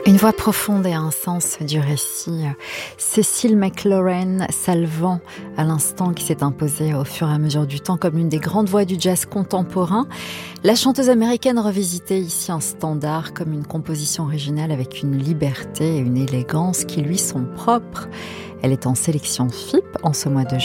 Une voix profonde et un sens du récit. Cécile McLorin Salvant, à l'instant, qui s'est imposée au fur et à mesure du temps comme l'une des grandes voix du jazz contemporain. La chanteuse américaine revisitée ici un standard comme une composition originale avec une liberté et une élégance qui lui sont propres. Elle est en sélection FIP en ce mois de